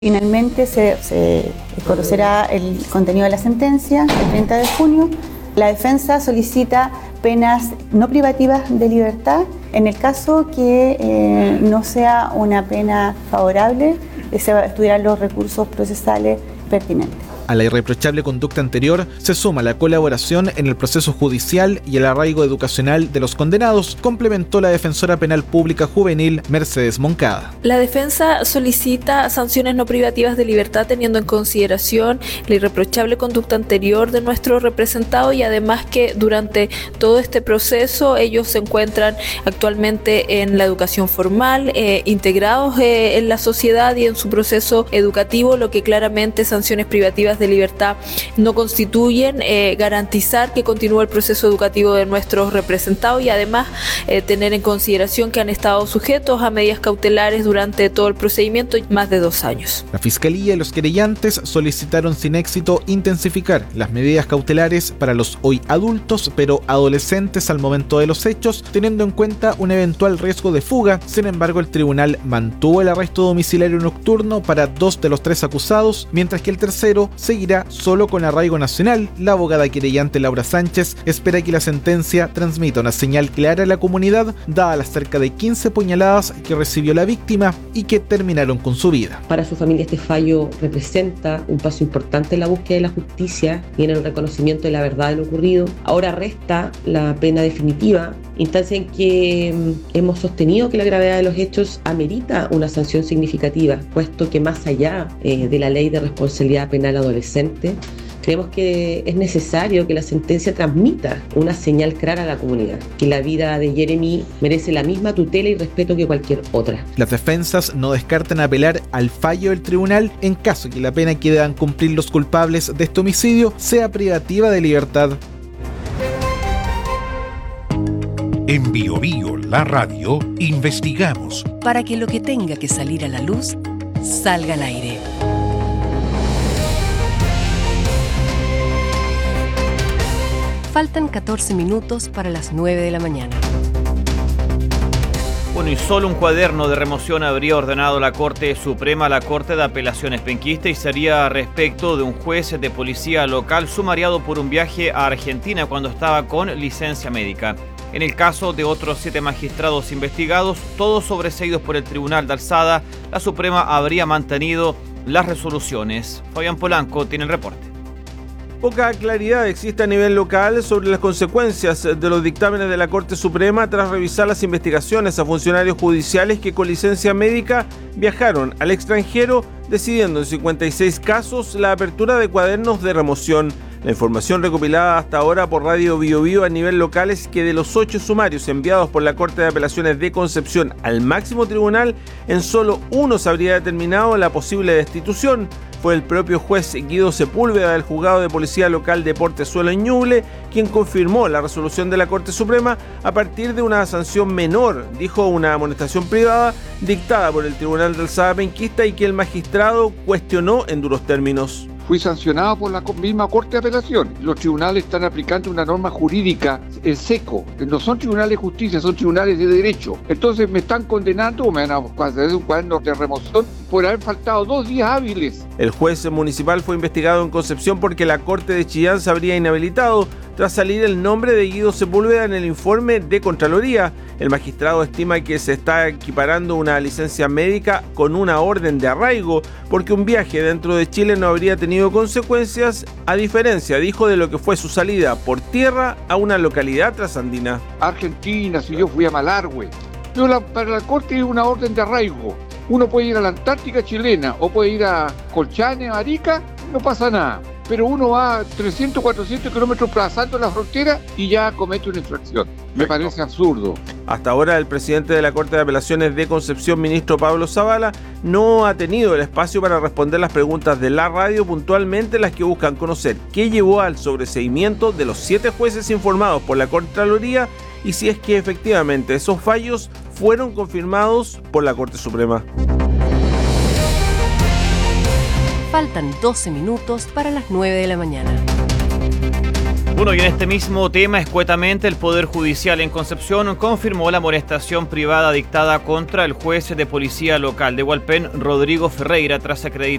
Finalmente se conocerá el contenido de la sentencia el 30 de junio. La defensa solicita penas no privativas de libertad. En el caso que no sea una pena favorable, se estudiarán los recursos procesales pertinentes. A la irreprochable conducta anterior se suma la colaboración en el proceso judicial y el arraigo educacional de los condenados, complementó la defensora penal pública juvenil Mercedes Moncada. La defensa solicita sanciones no privativas de libertad teniendo en consideración la irreprochable conducta anterior de nuestro representado y además que durante todo este proceso ellos se encuentran actualmente en la educación formal, integrados en la sociedad y en su proceso educativo, lo que claramente sanciones privativas de libertad no constituyen, garantizar que continúe el proceso educativo de nuestros representados y además tener en consideración que han estado sujetos a medidas cautelares durante todo el procedimiento más de 2 años. La Fiscalía y los querellantes solicitaron sin éxito intensificar las medidas cautelares para los hoy adultos pero adolescentes al momento de los hechos, teniendo en cuenta un eventual riesgo de fuga. Sin embargo, el tribunal mantuvo el arresto domiciliario nocturno para 2 de los 3 acusados, mientras que el tercero seguirá solo con arraigo nacional. La abogada querellante Laura Sánchez espera que la sentencia transmita una señal clara a la comunidad, dada las cerca de 15 puñaladas que recibió la víctima y que terminaron con su vida. Para su familia este fallo representa un paso importante en la búsqueda de la justicia y en el reconocimiento de la verdad de lo ocurrido. Ahora resta la pena definitiva, instancia en que hemos sostenido que la gravedad de los hechos amerita una sanción significativa, puesto que más allá de la ley de responsabilidad penal adolescente, creemos que es necesario que la sentencia transmita una señal clara a la comunidad, que la vida de Jeremy merece la misma tutela y respeto que cualquier otra. Las defensas no descartan apelar al fallo del tribunal en caso que la pena que deban cumplir los culpables de este homicidio sea privativa de libertad. En Bio Bio, la radio, investigamos para que lo que tenga que salir a la luz salga al aire. Faltan 14 minutos para las 9 de la mañana. Bueno, y solo un cuaderno de remoción habría ordenado la Corte Suprema a la Corte de Apelaciones penquista y sería respecto de un juez de policía local sumariado por un viaje a Argentina cuando estaba con licencia médica. En el caso de otros 7 magistrados investigados, todos sobreseídos por el Tribunal de Alzada, la Suprema habría mantenido las resoluciones. Fabián Polanco tiene el reporte. Poca claridad existe a nivel local sobre las consecuencias de los dictámenes de la Corte Suprema tras revisar las investigaciones a funcionarios judiciales que con licencia médica viajaron al extranjero, decidiendo en 56 casos la apertura de cuadernos de remoción. La información recopilada hasta ahora por Radio Bio Bio a nivel local es que de los 8 sumarios enviados por la Corte de Apelaciones de Concepción al máximo tribunal, en solo 1 se habría determinado la posible destitución. Fue el propio juez Guido Sepúlveda del Juzgado de Policía Local de Portezuelo en Ñuble quien confirmó la resolución de la Corte Suprema a partir de una sanción menor, dijo, una amonestación privada dictada por el Tribunal de Alzada penquista y que el magistrado cuestionó en duros términos. Fui sancionado por la misma Corte de Apelación. Los tribunales están aplicando una norma jurídica en seco. No son tribunales de justicia, son tribunales de derecho. Entonces me están condenando o me van a hacer un cuaderno de remoción por haber faltado 2 días hábiles. El juez municipal fue investigado en Concepción porque la Corte de Chillán se habría inhabilitado tras salir el nombre de Guido Sepúlveda en el informe de Contraloría. El magistrado estima que se está equiparando una licencia médica con una orden de arraigo, porque un viaje dentro de Chile no habría tenido consecuencias, a diferencia, dijo, de lo que fue su salida por tierra a una localidad trasandina. Argentina, si yo fui a Malargüe. Para la Corte es una orden de arraigo. Uno puede ir a la Antártica chilena o puede ir a Colchane, a Arica, no pasa nada. Pero uno va 300, 400 kilómetros pasando la frontera y ya comete una infracción. Me parece absurdo. Hasta ahora el presidente de la Corte de Apelaciones de Concepción, ministro Pablo Zavala, no ha tenido el espacio para responder las preguntas de la radio, puntualmente las que buscan conocer qué llevó al sobreseimiento de los 7 jueces informados por la Contraloría y si es que efectivamente esos fallos fueron confirmados por la Corte Suprema. Faltan 12 minutos para las 9 de la mañana. Bueno, y en este mismo tema, escuetamente, el Poder Judicial en Concepción confirmó la amonestación privada dictada contra el juez de policía local de Hualpén, Rodrigo Ferreira, tras acreditar